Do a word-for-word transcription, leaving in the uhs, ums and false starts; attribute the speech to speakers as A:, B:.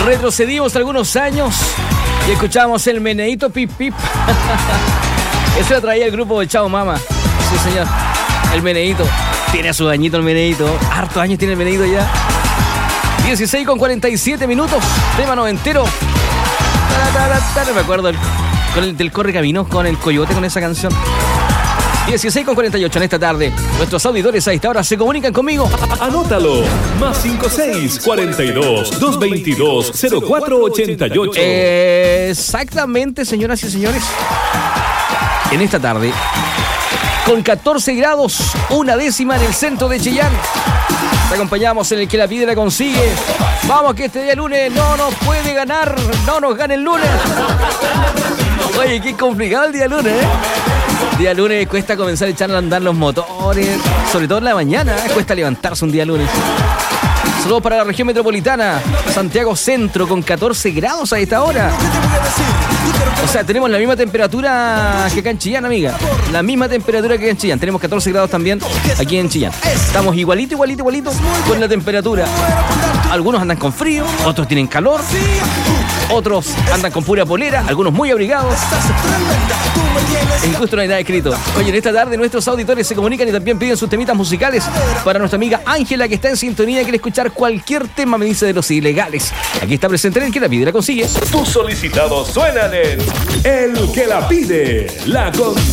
A: Retrocedimos algunos años y escuchamos el meneíto pip pip. Eso lo traía el grupo de Chao Mama. Sí, señor. El meneíto. Tiene su añito el meneíto. Hartos años tiene el meneíto ya. dieciséis con cuarenta y siete minutos. Tema noventero. No me acuerdo el, con el del Corre Caminos, con el Coyote, con esa canción. dieciséis con cuarenta y ocho en esta tarde. Nuestros auditores a esta hora se comunican conmigo.
B: Anótalo. Más cincuenta y seis, cuarenta y dos, doscientos veintidós, cero cuatro ochenta y ocho.
A: Eh, exactamente, señoras y señores. En esta tarde, con catorce grados, una décima en el centro de Chillán. Te acompañamos en el que la pide la consigue. Vamos, que este día lunes no nos puede ganar. No nos gane el lunes. Oye, qué complicado el día lunes, ¿eh? Día lunes cuesta comenzar a echar a andar los motores, sobre todo en la mañana, ¿eh? Cuesta levantarse un día lunes. Saludos para la región metropolitana, Santiago Centro con catorce grados a esta hora. O sea, tenemos la misma temperatura que acá en Chillán, amiga. La misma temperatura que acá en Chillán. Tenemos catorce grados también aquí en Chillán. Estamos igualito, igualito, igualito con la temperatura. Algunos andan con frío, otros tienen calor, otros andan con pura polera, algunos muy abrigados. Incluso no hay nada escrito. Oye, en esta tarde nuestros auditores se comunican y también piden sus temitas musicales para nuestra amiga Ángela, que está en sintonía y quiere escuchar cualquier tema, me dice, de los ilegales. Aquí está presente el que la pide y la consigue.
B: Tus solicitados suenan en El que la pide, la consigue.